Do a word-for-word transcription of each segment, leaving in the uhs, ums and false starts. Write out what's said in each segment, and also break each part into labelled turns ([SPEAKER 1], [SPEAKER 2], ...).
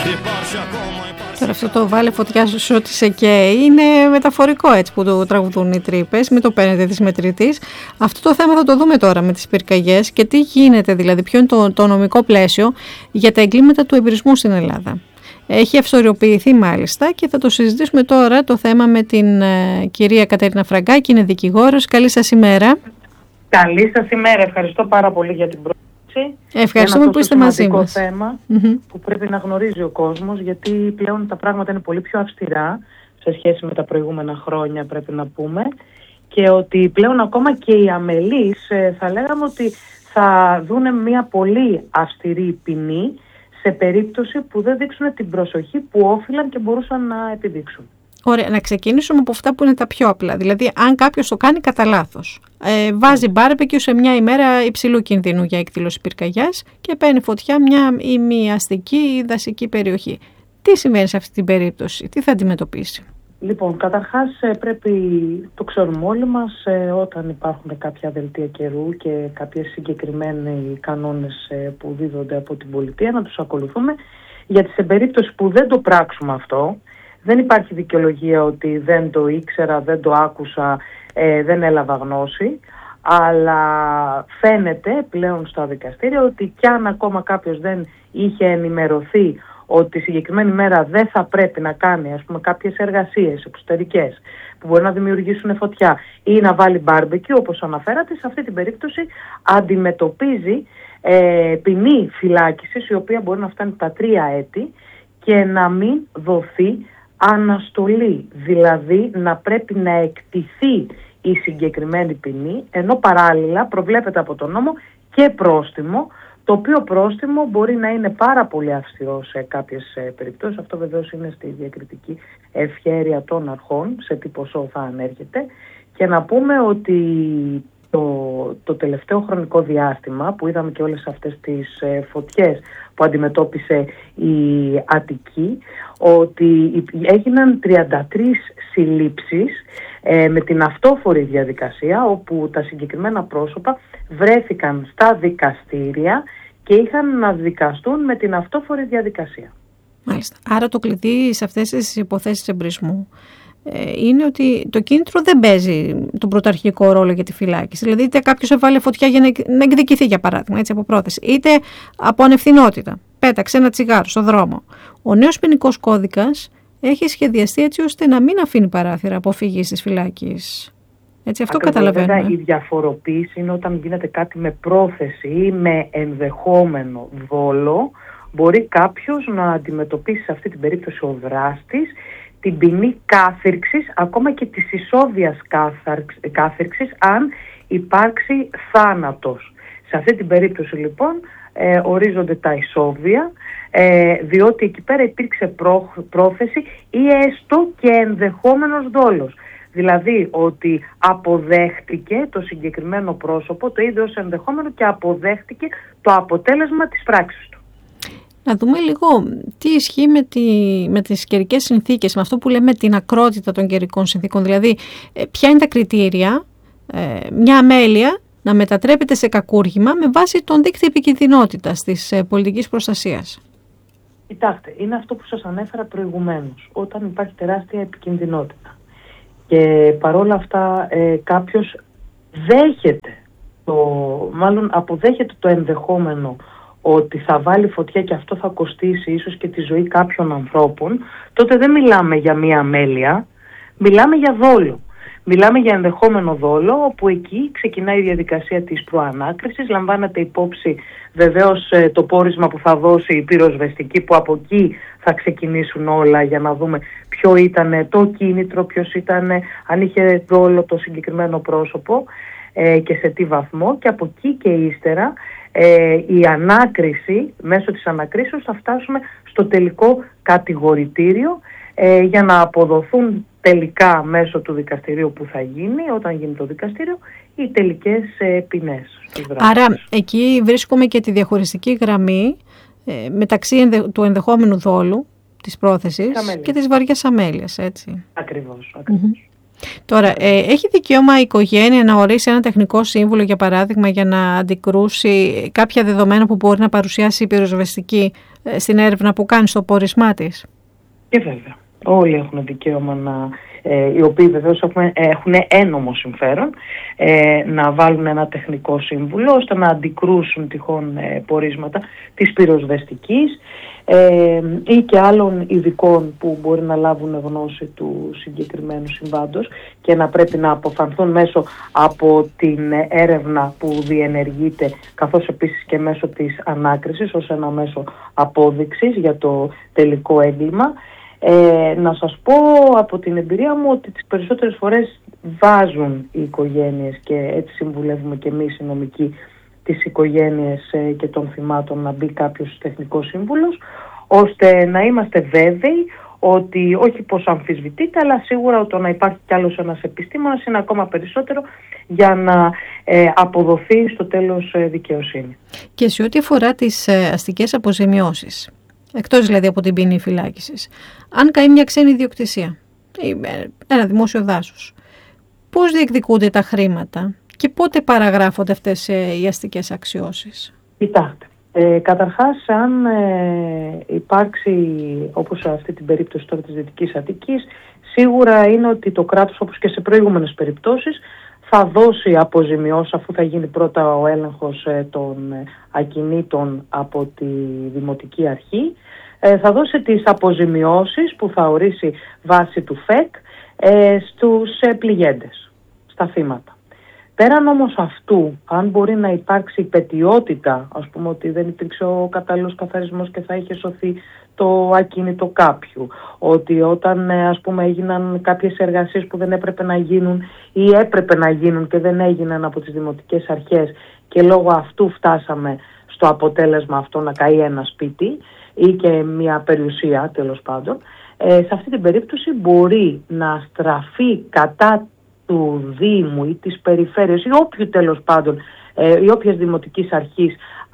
[SPEAKER 1] Τώρα αυτό το βάλε φωτιά σου ότι σε καίει είναι μεταφορικό, έτσι που το τραγουδούν οι τρύπες, μην το παίρνετε της μετρητής. Αυτό το θέμα θα το δούμε τώρα με τις πυρκαγιές και τι γίνεται, δηλαδή ποιο είναι το, το νομικό πλαίσιο για τα εγκλήματα του εμπειρισμού στην Ελλάδα. Έχει ευστοριοποιηθεί μάλιστα και θα το συζητήσουμε τώρα το θέμα με την ε, κυρία Κατερίνα Φραγκάκη, είναι δικηγόρος. Καλή σας ημέρα.
[SPEAKER 2] Καλή σας ημέρα, ευχαριστώ πάρα πολύ για την πρόταση.
[SPEAKER 1] Ευχαριστούμε
[SPEAKER 2] ένα
[SPEAKER 1] που είστε μαζί μας.
[SPEAKER 2] Είναι ένα θέμα mm-hmm. που πρέπει να γνωρίζει ο κόσμος, γιατί πλέον τα πράγματα είναι πολύ πιο αυστηρά σε σχέση με τα προηγούμενα χρόνια, πρέπει να πούμε, και ότι πλέον ακόμα και οι αμελείς θα λέγαμε ότι θα δούνε μια πολύ αυστηρή ποινή σε περίπτωση που δεν δείξουν την προσοχή που όφυλαν και μπορούσαν να επιδείξουν.
[SPEAKER 1] Ωραία, να ξεκινήσουμε από αυτά που είναι τα πιο απλά. Δηλαδή, αν κάποιος το κάνει κατά λάθος, ε, βάζει μπάρμπεκιου σε μια ημέρα υψηλού κινδύνου για εκδήλωση πυρκαγιάς και παίρνει φωτιά μια ημιαστική ή δασική περιοχή. Τι συμβαίνει σε αυτή την περίπτωση, τι θα αντιμετωπίσει?
[SPEAKER 2] Λοιπόν, καταρχάς πρέπει, το ξέρουμε όλοι μας, όταν υπάρχουν κάποια δελτία καιρού και κάποιες συγκεκριμένοι κανόνες που δίδονται από την πολιτεία, να τους ακολουθούμε, γιατί σε περίπτωση που δεν το πράξουμε αυτό, δεν υπάρχει δικαιολογία ότι δεν το ήξερα, δεν το άκουσα, ε, δεν έλαβα γνώση, αλλά φαίνεται πλέον στα δικαστήρια ότι κι αν ακόμα κάποιος δεν είχε ενημερωθεί ότι συγκεκριμένη μέρα δεν θα πρέπει να κάνει, ας πούμε, κάποιες εργασίες εξωτερικές που μπορεί να δημιουργήσουν φωτιά ή να βάλει μπάρμπεκιου, όπως αναφέρατε, σε αυτή την περίπτωση αντιμετωπίζει ε, ποινή φυλάκισης, η οποία μπορεί να φτάνει τα τρία έτη και να μην δοθεί αναστολή, δηλαδή να πρέπει να εκτιθεί η συγκεκριμένη ποινή, ενώ παράλληλα προβλέπεται από τον νόμο και πρόστιμο, το οποίο πρόστιμο μπορεί να είναι πάρα πολύ αυστηρό σε κάποιες ε, περιπτώσεις. Αυτό βεβαίως είναι στη διακριτική ευχέρεια των αρχών, σε τι ποσό θα ανέρχεται. Και να πούμε ότι το, το τελευταίο χρονικό διάστημα που είδαμε και όλες αυτές τις ε, φωτιές που αντιμετώπισε η Αττική, ότι έγιναν τριάντα τρεις συλλήψεις ε, με την αυτόφορη διαδικασία, όπου τα συγκεκριμένα πρόσωπα βρέθηκαν στα δικαστήρια και είχαν να δικαστούν με την αυτόφορη διαδικασία.
[SPEAKER 1] Μάλιστα. Άρα το κλειδί σε αυτές τις υποθέσεις εμπρισμού ε, είναι ότι το κίνητρο δεν παίζει τον πρωταρχικό ρόλο για τη φυλάκιση. Δηλαδή είτε κάποιος έβαλε φωτιά για να εκδικηθεί, για παράδειγμα, έτσι, από πρόθεση, είτε από ανευθυνότητα. Πέταξε ένα τσιγάρο στο δρόμο. Ο νέος ποινικός κώδικας έχει σχεδιαστεί έτσι ώστε να μην αφήνει παράθυρα αποφυγής της φυλάκης. Έτσι, αυτό
[SPEAKER 2] Ακριβώς,
[SPEAKER 1] καταλαβαίνουμε.
[SPEAKER 2] βέβαια, η διαφοροποίηση είναι όταν γίνεται κάτι με πρόθεση ή με ενδεχόμενο δόλο. Μπορεί κάποιος να αντιμετωπίσει σε αυτή την περίπτωση ο δράστης την ποινή κάθυρξης, ακόμα και της ισόβιας κάθυρξης, αν υπάρξει θάνατος. Σε αυτή την περίπτωση λοιπόν ε, ορίζονται τα ισόβια, ε, διότι εκεί πέρα υπήρξε πρό, πρόθεση ή έστω και ενδεχόμενος δόλος. Δηλαδή ότι αποδέχτηκε το συγκεκριμένο πρόσωπο, το ίδιο ως ενδεχόμενο, και αποδέχτηκε το αποτέλεσμα της πράξης του.
[SPEAKER 1] Να δούμε λίγο τι ισχύει με, τη, με τις καιρικές συνθήκες, με αυτό που λέμε την ακρότητα των καιρικών συνθήκων. Δηλαδή, ποια είναι τα κριτήρια, ε, μια αμέλεια να μετατρέπεται σε κακούργημα με βάση τον δείκτη επικινδυνότητας της ε, πολιτικής προστασίας.
[SPEAKER 2] Κοιτάξτε, είναι αυτό που σας ανέφερα προηγουμένως, όταν υπάρχει τεράστια επικινδυνότητα. Και παρόλα αυτά ε, κάποιος δέχεται, το, μάλλον αποδέχεται το ενδεχόμενο ότι θα βάλει φωτιά και αυτό θα κοστίσει ίσως και τη ζωή κάποιων ανθρώπων, τότε δεν μιλάμε για μία αμέλεια, μιλάμε για δόλο. Μιλάμε για ενδεχόμενο δόλο, όπου εκεί ξεκινάει η διαδικασία της προανάκρισης, λαμβάνεται υπόψη βεβαίως το πόρισμα που θα δώσει η πυροσβεστική, που από εκεί θα ξεκινήσουν όλα για να δούμε ποιο ήταν το κίνητρο, ποιος ήταν, αν είχε δόλο το συγκεκριμένο πρόσωπο ε, και σε τι βαθμό, και από εκεί και ύστερα ε, η ανάκριση, μέσω της ανακρίσεως θα φτάσουμε στο τελικό κατηγορητήριο ε, για να αποδοθούν τελικά μέσω του δικαστηρίου που θα γίνει, όταν γίνει το δικαστήριο, οι τελικές ε, ποινές.
[SPEAKER 1] Άρα εκεί βρίσκουμε και τη διαχωριστική γραμμή ε, μεταξύ ενδε, του ενδεχόμενου δόλου, της πρόθεσης και της βαριάς αμέλειας, έτσι.
[SPEAKER 2] Ακριβώς, ακριβώς.
[SPEAKER 1] Mm-hmm. Τώρα, ε, έχει δικαίωμα η οικογένεια να ορίσει ένα τεχνικό σύμβουλο, για παράδειγμα, για να αντικρούσει κάποια δεδομένα που μπορεί να παρουσιάσει η πυροσβεστική στην έρευνα που κάνει στο πόρισμά της.
[SPEAKER 2] Και βέβαια. Όλοι έχουν δικαίωμα να, ε, οι οποίοι βεβαίως έχουν, έχουν ένομο συμφέρον, ε, να βάλουν ένα τεχνικό σύμβουλο ώστε να αντικρούσουν τυχόν ε, πορίσματα της πυροσβεστικής ε, ή και άλλων ειδικών που μπορεί να λάβουν γνώση του συγκεκριμένου συμβάντος και να πρέπει να αποφανθούν μέσω από την έρευνα που διενεργείται, καθώς επίσης και μέσω της ανάκρισης ως ένα μέσο απόδειξης για το τελικό έγκλημα. Ε, να σας πω από την εμπειρία μου ότι τις περισσότερες φορές βάζουν οι οικογένειες, και έτσι συμβουλεύουμε και εμείς οι νομικοί τις οικογένειες ε, και των θυμάτων, να μπει κάποιος τεχνικός σύμβουλος, ώστε να είμαστε βέβαιοι ότι όχι πως αμφισβητείται, αλλά σίγουρα ότι να υπάρχει κι άλλος ένας επιστήμονας είναι ακόμα περισσότερο για να ε, αποδοθεί στο τέλος ε, δικαιοσύνη.
[SPEAKER 1] Και σε ό,τι αφορά τις ε, αστικές αποζημιώσεις, εκτός δηλαδή από την ποινή φυλάκισης, αν καεί μια ξένη ιδιοκτησία ή ένα δημόσιο δάσος, πώς διεκδικούνται τα χρήματα και πότε παραγράφονται αυτές οι αστικές αξιώσεις?
[SPEAKER 2] Κοιτάξτε, ε, καταρχάς αν ε, υπάρξει, όπως σε αυτή την περίπτωση τώρα της Δυτικής Αττικής, σίγουρα είναι ότι το κράτος, όπως και σε προηγούμενες περιπτώσεις, θα δώσει αποζημιώσεις αφού θα γίνει πρώτα ο έλεγχος ε, των ακινήτων από τη Δημοτική Αρχή. Ε, θα δώσει τις αποζημιώσεις που θα ορίσει βάση του ΦΕΚ ε, στους ε, πληγέντες, στα θύματα. Πέραν όμως αυτού, αν μπορεί να υπάρξει υπαιτιότητα, ας πούμε ότι δεν υπήρξε ο κατάλληλος καθαρισμός και θα είχε σωθεί το ακίνητο κάποιου, ότι όταν ας πούμε έγιναν κάποιες εργασίες που δεν έπρεπε να γίνουν ή έπρεπε να γίνουν και δεν έγιναν από τις δημοτικές αρχές και λόγω αυτού φτάσαμε στο αποτέλεσμα αυτό να καεί ένα σπίτι ή και μια περιουσία τέλος πάντων, ε, σε αυτή την περίπτωση μπορεί να στραφεί κατά του Δήμου ή της περιφέρειας ή όποιου τέλος πάντων ε, ή όποιας δημοτικής αρχής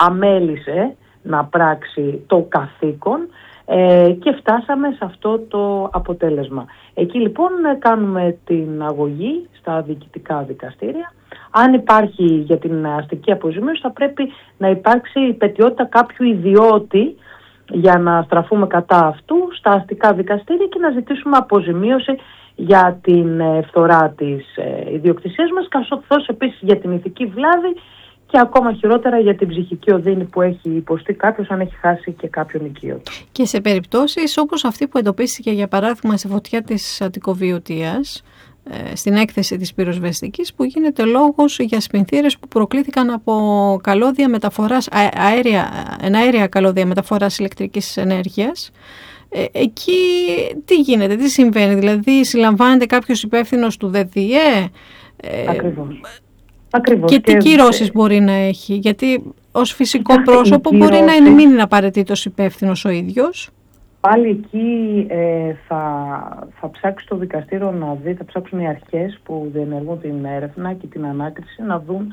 [SPEAKER 2] αμέλησε να πράξει το καθήκον ε, και φτάσαμε σε αυτό το αποτέλεσμα. Εκεί λοιπόν κάνουμε την αγωγή στα διοικητικά δικαστήρια. Αν υπάρχει για την αστική αποζημίωση θα πρέπει να υπάρξει υπαιτιότητα κάποιου ιδιώτη για να στραφούμε κατά αυτού στα αστικά δικαστήρια και να ζητήσουμε αποζημίωση για την φθορά της ιδιοκτησίας μας, καθώς επίσης για την ηθική βλάβη και ακόμα χειρότερα για την ψυχική οδύνη που έχει υποστεί κάποιος αν έχει χάσει και κάποιον οικείο.
[SPEAKER 1] Και σε περιπτώσεις όπως αυτή που εντοπίστηκε για παράδειγμα σε φωτιά της Αττικοβιωτίας, στην έκθεση της πυροσβεστικής, που γίνεται λόγος για σπινθήρες που προκλήθηκαν από καλώδια μεταφοράς, αέρια, εναέρια καλώδια μεταφοράς ηλεκτρικής ενέργειας. Ε, εκεί τι γίνεται, τι συμβαίνει, δηλαδή συλλαμβάνεται κάποιος υπεύθυνος του ΔΔΕ?
[SPEAKER 2] Ε, Ακριβώς. Ακριβώς.
[SPEAKER 1] Και, και τι κυρώσεις μπορεί να έχει, γιατί ως φυσικό πρόσωπο μπορεί κυρώσεις... να μην είναι απαραίτητος υπεύθυνος ο ίδιος.
[SPEAKER 2] Πάλι εκεί ε, θα, θα ψάξει το δικαστήριο να δει, θα ψάξουν οι αρχές που διενεργούν την έρευνα και την ανάκριση να δουν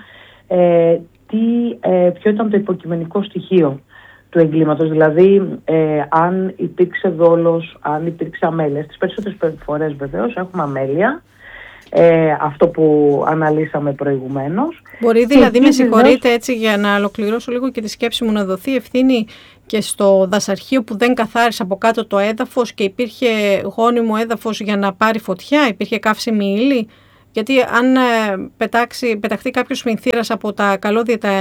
[SPEAKER 2] ε, τι, ε, ποιο ήταν το υποκειμενικό στοιχείο του εγκλήματος. Δηλαδή ε, αν υπήρξε δόλος, αν υπήρξε αμέλεια. Στις περισσότερες φορές βεβαίως έχουμε αμέλεια. Ε, αυτό που αναλύσαμε προηγουμένως.
[SPEAKER 1] Μπορεί δηλαδή, και με συγχωρείτε έτσι για να ολοκληρώσω λίγο και τη σκέψη μου, να δοθεί ευθύνη και στο δασαρχείο που δεν καθάρισε από κάτω το έδαφος και υπήρχε γόνιμο έδαφος για να πάρει φωτιά, υπήρχε καύσιμη ύλη? Γιατί αν πετάξει, πεταχτεί κάποιος σπινθήρας από τα καλώδια τα,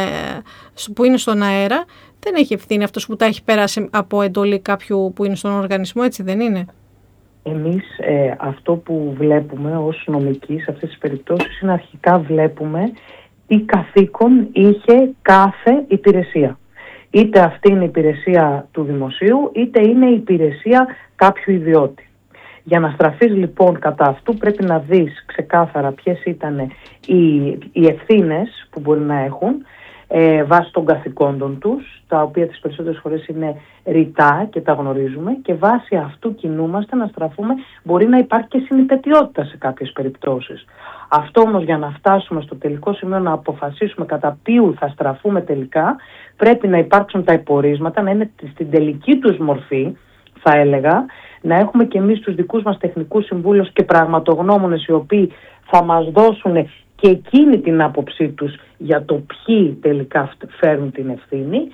[SPEAKER 1] που είναι στον αέρα, δεν έχει ευθύνη αυτός που τα έχει περάσει από εντολή κάποιου που είναι στον οργανισμό, έτσι δεν είναι?
[SPEAKER 2] Εμείς ε, αυτό που βλέπουμε ως νομικοί σε αυτές τις περιπτώσεις είναι αρχικά βλέπουμε τι καθήκον είχε κάθε υπηρεσία. Είτε αυτή είναι η υπηρεσία του δημοσίου, είτε είναι η υπηρεσία κάποιου ιδιώτη. Για να στραφείς λοιπόν κατά αυτού πρέπει να δεις ξεκάθαρα ποιες ήταν οι, οι ευθύνες που μπορεί να έχουν ε, βάσει των καθηκόντων τους, τα οποία τις περισσότερες φορές είναι ρητά και τα γνωρίζουμε, και βάσει αυτού κινούμαστε να στραφούμε. Μπορεί να υπάρχει και συνυπαιτιότητα σε κάποιες περιπτώσεις. Αυτό όμως για να φτάσουμε στο τελικό σημείο να αποφασίσουμε κατά ποιου θα στραφούμε τελικά, πρέπει να υπάρξουν τα υπορίσματα, να είναι στην τελική τους μορφή, θα έλεγα, να έχουμε και εμείς τους δικούς μας τεχνικούς συμβούλους και πραγματογνώμονες οι οποίοι θα μας δώσουν και εκείνη την άποψή τους για το ποιοι τελικά φέρουν την ευθύνη,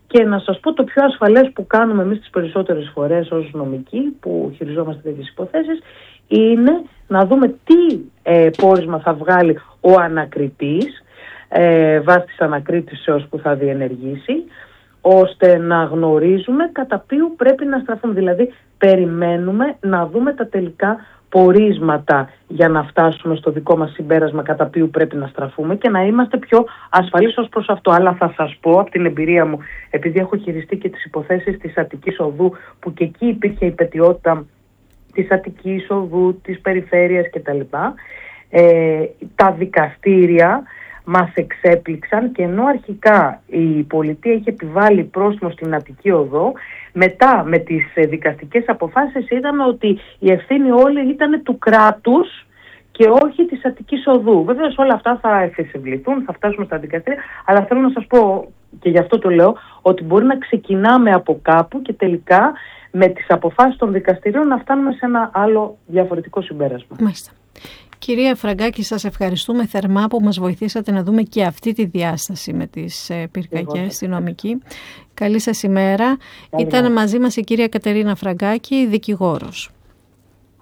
[SPEAKER 2] Και να σας πω το πιο ασφαλές που κάνουμε εμείς τις περισσότερες φορές ως νομικοί που χειριζόμαστε τέτοιες υποθέσεις είναι να δούμε τι ε, πόρισμα θα βγάλει ο ανακριτής ε, βάσει της ανακρίτησεως που θα διενεργήσει, ώστε να γνωρίζουμε κατά ποιου πρέπει να στραφούμε. Δηλαδή περιμένουμε να δούμε τα τελικά πορίσματα για να φτάσουμε στο δικό μας συμπέρασμα κατά ποιου πρέπει να στραφούμε και να είμαστε πιο ασφαλείς ως προς αυτό. Αλλά θα σας πω από την εμπειρία μου, επειδή έχω χειριστεί και τις υποθέσεις της Αττικής Οδού, που και εκεί υπήρχε η πετιότητα της Αττικής Οδού, της περιφέρειας κτλ. Ε, τα δικαστήρια μας εξέπληξαν και ενώ αρχικά η πολιτεία είχε επιβάλει πρόστιμο στην Αττική Οδό, μετά με τις δικαστικές αποφάσεις είδαμε ότι η ευθύνη όλη ήταν του κράτους και όχι της Αττικής Οδού. Βέβαια όλα αυτά θα εφεσιβληθούν, θα φτάσουμε στα δικαστήρια, αλλά θέλω να σας πω, και γι' αυτό το λέω, ότι μπορεί να ξεκινάμε από κάπου και τελικά με τις αποφάσεις των δικαστηρίων να φτάνουμε σε ένα άλλο διαφορετικό συμπέρασμα.
[SPEAKER 1] Μάλιστα. Κυρία Φραγκάκη, σας ευχαριστούμε θερμά που μας βοηθήσατε να δούμε και αυτή τη διάσταση με τις πυρκαγιές στη νομική. Καλή σας ημέρα. Καλή Ήταν μαζί μας η κυρία Κατερίνα Φραγκάκη, δικηγόρος.